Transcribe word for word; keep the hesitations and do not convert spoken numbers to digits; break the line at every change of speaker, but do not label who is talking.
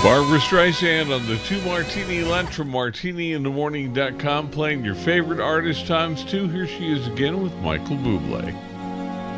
Barbara Streisand on the Two Martini Lunch from martini in the morning dot com, playing your favorite artist times two. Here she is again with Michael Bublé.